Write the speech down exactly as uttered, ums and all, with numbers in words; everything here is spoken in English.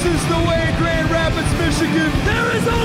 is the way, Grand Rapids, Michigan. There is a